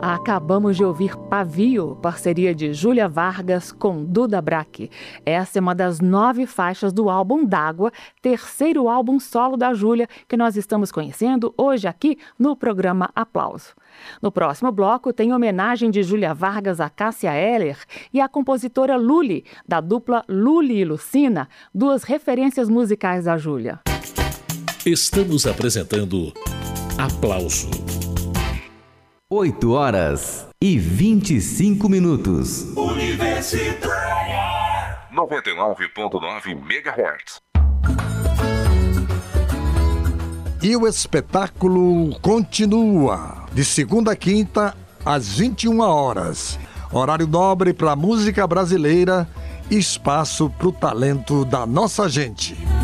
Acabamos de ouvir Pavio, parceria de Júlia Vargas com Duda Braque. Essa é uma das 9 faixas do álbum D'Água, terceiro álbum solo da Júlia, que nós estamos conhecendo hoje aqui no programa Aplauso. No próximo bloco tem homenagem de Júlia Vargas a Cássia Eller e a compositora Lully, da dupla Lully e Lucina, 2 referências musicais da Júlia. Estamos apresentando Aplauso. 8h25. Universitária 99.9 MHz. E o espetáculo continua, de segunda a quinta, às 21 horas. Horário nobre para a música brasileira, espaço para o talento da nossa gente.